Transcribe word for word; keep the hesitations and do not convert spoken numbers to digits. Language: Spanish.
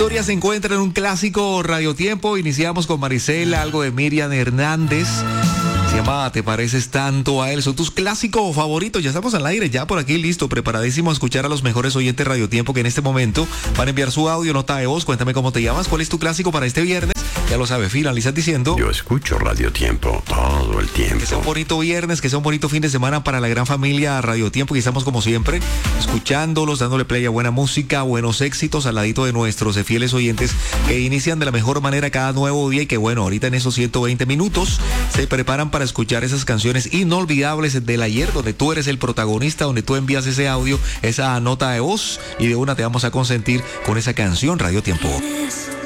historia se encuentra en un clásico Radio Tiempo. Iniciamos con Marisela, algo de Miriam Hernández. Se llama Te pareces tanto a él. Son tus clásicos favoritos. Ya estamos al aire, ya por aquí listo, preparadísimo a escuchar a los mejores oyentes Radio Tiempo que en este momento van a enviar su audio, nota de voz. Cuéntame cómo te llamas, cuál es tu clásico para este viernes. Ya lo sabes, finalizas diciendo: yo escucho Radio Tiempo todo el tiempo. Que sea un bonito viernes, que sea un bonito fin de semana para la gran familia Radio Tiempo. Y estamos como siempre, escuchándolos, dándole play a buena música, buenos éxitos al ladito de nuestros fieles oyentes que inician de la mejor manera cada nuevo día. Y que bueno, ahorita en esos ciento veinte minutos se preparan para escuchar esas canciones inolvidables del ayer, donde tú eres el protagonista, donde tú envías ese audio, esa nota de voz, y de una te vamos a consentir con esa canción Radio Tiempo.